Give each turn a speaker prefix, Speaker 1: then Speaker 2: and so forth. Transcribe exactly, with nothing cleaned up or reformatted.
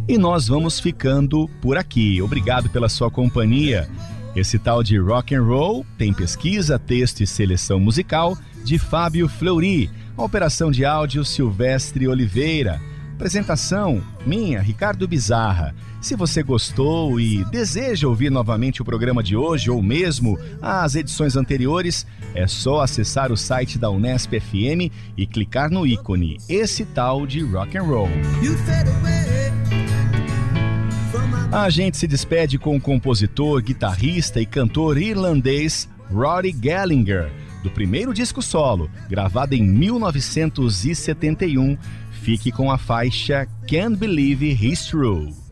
Speaker 1: E nós vamos ficando por aqui. Obrigado pela sua companhia. Esse tal de rock and roll tem pesquisa, texto e seleção musical de Fábio Fleury. A operação de áudio Silvestre Oliveira. Apresentação minha, Ricardo Bizarra. Se você gostou e deseja ouvir novamente o programa de hoje ou mesmo as edições anteriores, é só acessar o site da Unesp F M e clicar no ícone, esse tal de rock and roll. A gente se despede com o compositor, guitarrista e cantor irlandês Rory Gallagher, do primeiro disco solo, gravado em mil novecentos e setenta e um. Fique com a faixa Can't Believe It's True.